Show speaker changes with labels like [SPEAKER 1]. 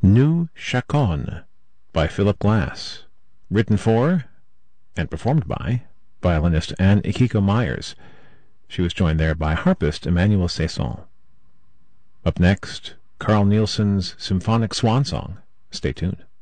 [SPEAKER 1] New Chaconne by Philip Glass, written for and performed by violinist Anne Ikiko Myers. She was joined there by harpist Emmanuel Saison. Up next, Carl Nielsen's Symphonic Swan Song. Stay tuned.